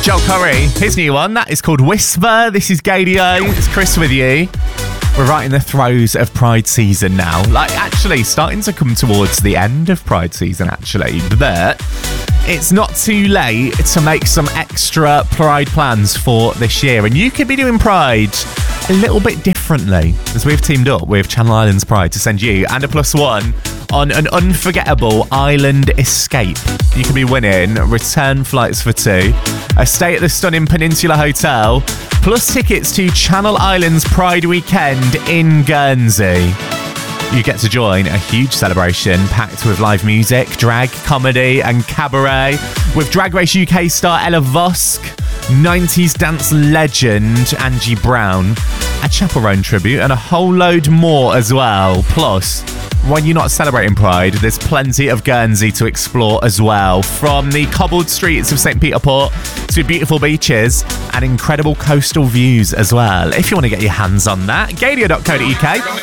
Joel Corey, his new one, that is called Whisper. This is Gadio, it's Chris with you. We're right in the throes of Pride season now. Like, actually, starting to come towards the end of Pride season, actually. But it's not too late to make some extra Pride plans for this year. And you could be doing Pride a little bit differently, as we've teamed up with Channel Islands Pride to send you and a +1 on an unforgettable island escape. You could be winning return flights for 2, a stay at the stunning Peninsula Hotel, plus tickets to Channel Islands Pride Weekend in Guernsey. You get to join a huge celebration packed with live music, drag, comedy and cabaret with Drag Race UK star Ella Vosk, 90s dance legend Angie Brown, a chaperone tribute and a whole load more as well. Plus, when you're not celebrating Pride, there's plenty of Guernsey to explore as well, from the cobbled streets of St. Peter Port to beautiful beaches and incredible coastal views as well. If you want to get your hands on that, gadio.co.uk.